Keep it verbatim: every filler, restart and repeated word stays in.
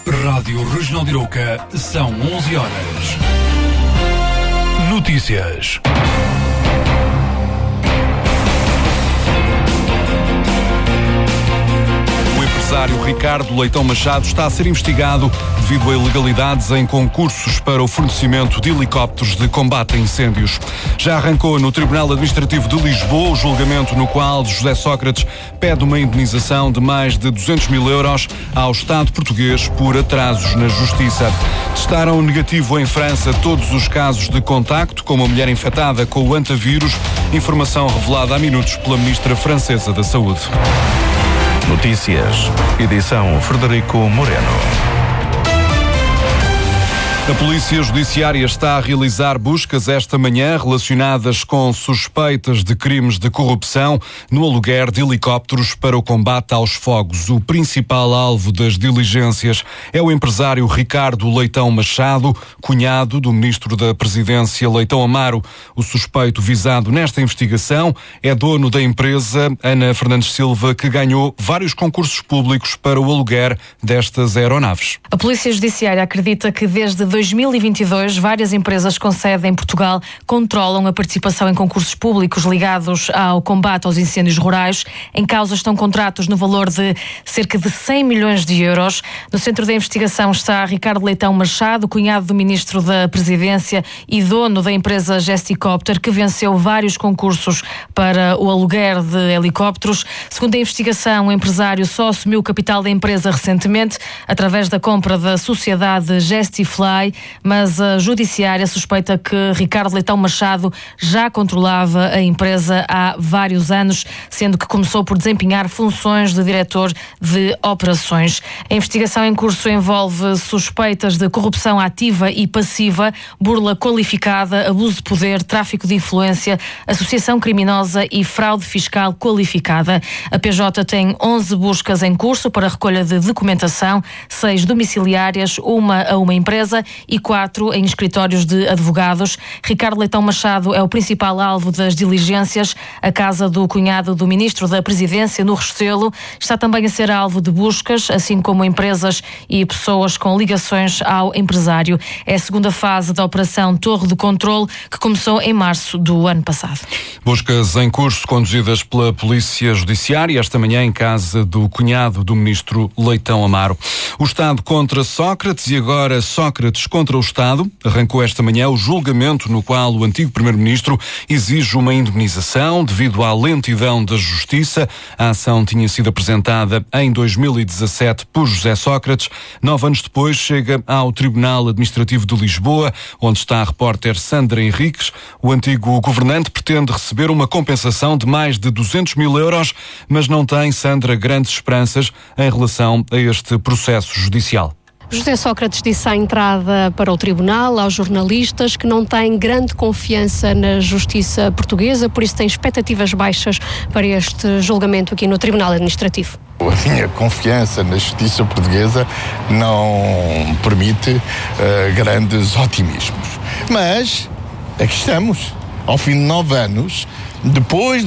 Rádio Regional de Arouca, são onze horas. Notícias. O empresário Ricardo Leitão Machado está a ser investigado devido a ilegalidades em concursos para o fornecimento de helicópteros de combate a incêndios. Já arrancou no Tribunal Administrativo de Lisboa o julgamento no qual José Sócrates pede uma indemnização de mais de duzentos mil euros ao Estado português por atrasos na Justiça. Testaram negativo em França todos os casos de contacto com uma mulher infectada com o antavírus, informação revelada há minutos pela ministra francesa da Saúde. Notícias, edição Frederico Moreno. A Polícia Judiciária está a realizar buscas esta manhã relacionadas com suspeitas de crimes de corrupção no aluguer de helicópteros para o combate aos fogos. O principal alvo das diligências é o empresário Ricardo Leitão Machado, cunhado do Ministro da Presidência Leitão Amaro. O suspeito visado nesta investigação é dono da empresa Ana Fernandes Silva, que ganhou vários concursos públicos para o aluguer destas aeronaves. A Polícia Judiciária acredita que desde dois mil e vinte e dois, várias empresas com sede em Portugal controlam a participação em concursos públicos ligados ao combate aos incêndios rurais. Em causa estão contratos no valor de cerca de cem milhões de euros. No centro da investigação está Ricardo Leitão Machado, cunhado do Ministro da Presidência e dono da empresa Gesticópter, que venceu vários concursos para o aluguer de helicópteros. Segundo a investigação, o empresário só assumiu o capital da empresa recentemente, através da compra da sociedade Gestifly, mas a Judiciária suspeita que Ricardo Leitão Machado já controlava a empresa há vários anos, sendo que começou por desempenhar funções de diretor de operações. A investigação em curso envolve suspeitas de corrupção ativa e passiva, burla qualificada, abuso de poder, tráfico de influência, associação criminosa e fraude fiscal qualificada. A P J tem onze buscas em curso para recolha de documentação, seis domiciliárias, uma a uma empresa e quatro em escritórios de advogados. Ricardo Leitão Machado é o principal alvo das diligências. A casa do cunhado do Ministro da Presidência, no Restelo, está também a ser alvo de buscas, assim como empresas e pessoas com ligações ao empresário. É a segunda fase da Operação Torre de Controle, que começou em março do ano passado. Buscas em curso conduzidas pela Polícia Judiciária, esta manhã em casa do cunhado do Ministro Leitão Amaro. O Estado contra Sócrates e agora Sócrates contra o Estado. Arrancou esta manhã o julgamento no qual o antigo Primeiro-Ministro exige uma indemnização devido à lentidão da Justiça. A ação tinha sido apresentada em dois mil e dezassete por José Sócrates. Nove anos depois chega ao Tribunal Administrativo de Lisboa, onde está a repórter Sandra Henriques. O antigo governante pretende receber uma compensação de mais de duzentos mil euros, mas não tem, Sandra, grandes esperanças em relação a este processo judicial. José Sócrates disse à entrada para o tribunal, aos jornalistas, que não tem grande confiança na justiça portuguesa, por isso tem expectativas baixas para este julgamento aqui no Tribunal Administrativo. A minha confiança na justiça portuguesa não permite uh, grandes otimismos. Mas aqui estamos, ao fim de nove anos, depois